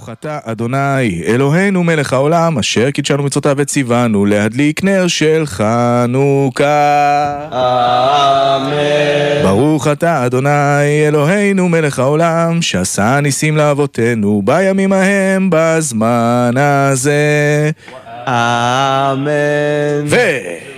ברוך אתה אדוני אלוהינו מלך העולם אשר קידשנו מצוותיו וציוונו להדליק נר של חנוכה. אמן. ברוך אתה אדוני אלוהינו מלך העולם שעשה ניסים לאבותינו בימים ההם בזמן הזה. אמן.